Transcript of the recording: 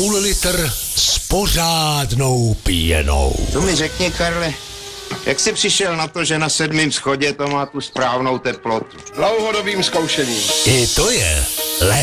půl litr s pořádnou píjenou. To mi řekni, Karle, jak jsi přišel na to, že na 7. schodě to má tu správnou teplotu? Dlouhodobým zkoušením. I to je